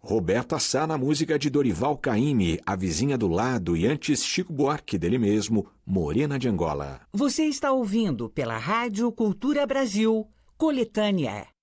Roberta Sá na música de Dorival Caymmi, A Vizinha do Lado, e antes Chico Buarque, dele mesmo, Morena de Angola. Você está ouvindo pela Rádio Cultura Brasil, Coletânea.